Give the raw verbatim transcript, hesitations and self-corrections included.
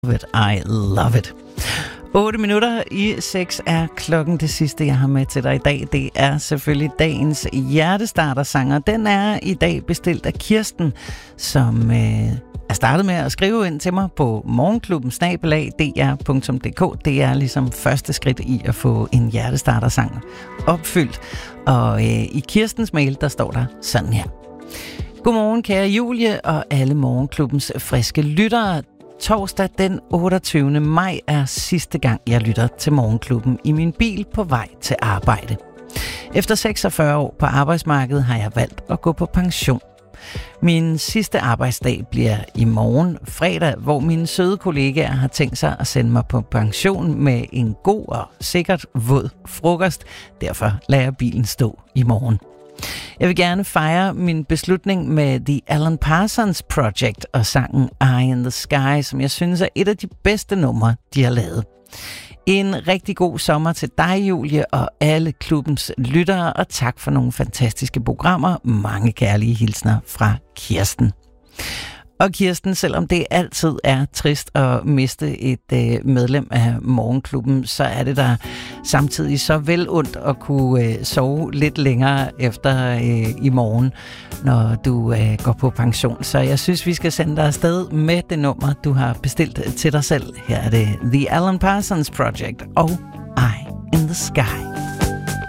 I love it. otte minutter i seks er klokken. Det sidste, jeg har med til dig i dag, det er selvfølgelig dagens hjertestartersanger. Den er i dag bestilt af Kirsten, som øh, er startet med at skrive ind til mig på morgenklubben snabel-a d r punktum d k. Det er ligesom første skridt i at få en hjertestartersang opfyldt. Og øh, i Kirstens mail, der står der sådan her. Godmorgen, kære Julie og alle morgenklubbens friske lyttere. Torsdag den otteogtyvende maj er sidste gang, jeg lytter til Morgenklubben i min bil på vej til arbejde. Efter seksogfyrre år på arbejdsmarkedet har jeg valgt at gå på pension. Min sidste arbejdsdag bliver i morgen fredag, hvor mine søde kollegaer har tænkt sig at sende mig på pension med en god og sikkert våd frokost. Derfor lader jeg bilen stå i morgen. Jeg vil gerne fejre min beslutning med The Alan Parsons Project og sangen Eye in the Sky, som jeg synes er et af de bedste numre, de har lavet. En rigtig god sommer til dig, Julie, og alle klubbens lyttere, og tak for nogle fantastiske programmer. Mange kærlige hilsner fra Kirsten. Og Kirsten, selvom det altid er trist at miste et øh, medlem af Morgenklubben, så er det der samtidig så vel ondt at kunne øh, sove lidt længere efter øh, i morgen, når du øh, går på pension. Så jeg synes, vi skal sende dig afsted med det nummer, du har bestilt til dig selv. Her er det The Alan Parsons Project og Eye in the Sky.